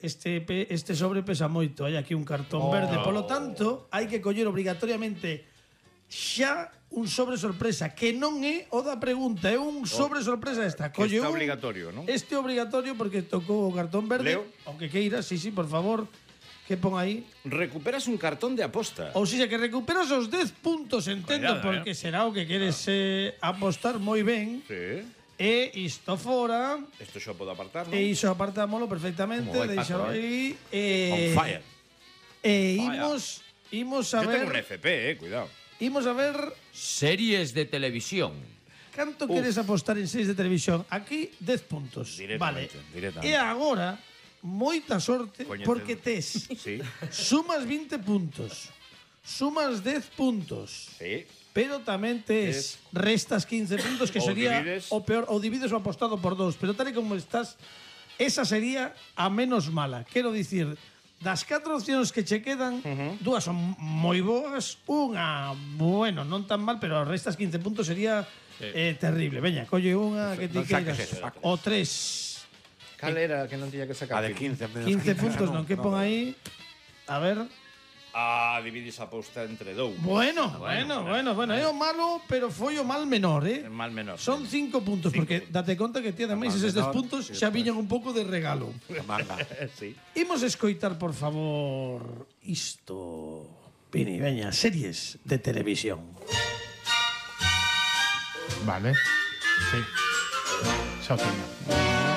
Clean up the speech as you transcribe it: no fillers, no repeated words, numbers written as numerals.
este sobre pesa moito. Hai aquí un cartón verde. Polo tanto, hai que coller obrigatoriamente xa un sobre sorpresa, que non é o da pregunta, é un sobre sorpresa esta. Que está obligatorio, non? Este obligatorio porque tocou o cartón verde. Leo. Aunque queiras, sí, por favor. Que pon aí? Recuperas un cartón de aposta. Ou seja, que recuperas os 10 puntos, entendo, Cuidado, porque será o que queres apostar moi ben. Sí. E isto fora. Isto xa podo apartar, non? E iso apartámolo perfectamente. Como vai, Deixalo Paco, aí. On fire. Imos a Yo tengo un ver. FP, cuidado. Imos a ver Series de televisión. canto queres apostar en series de televisión. Aquí 10 puntos. Vale. Directamente. E agora, moita sorte, Coñecedor. porque tes Sí. sumas 20 puntos, sumas 10 puntos, Sí. pero tamén tes restas 15 puntos, que Ou sería divides. o peor, ou divides o apostado por 2, pero tal e como estás, esa sería a menos mala. Quero dicir, das 4 opcións que che quedan, dúas son moi boas, unha, bueno, non tan mal, pero restas 15 puntos sería terrible. Veña, colle unha que ti Non saques queiras. eso, Paco. O 3. Cal era que non tiña que sacar? A de 15 menos 15 puntos, non, que pon aí. A ver. Divides a aposta entre dous. Bueno. É o malo, pero foi o mal menor, El mal menor. Son 5 puntos, porque date conta que ti ademais mal eses 10 menor, puntos sí, xa viñan un pouco de regalo. Manga. Sí. Imos escoitar, por favor, isto. Vini, veña, series de televisión. Vale. Sí. Xa o teño.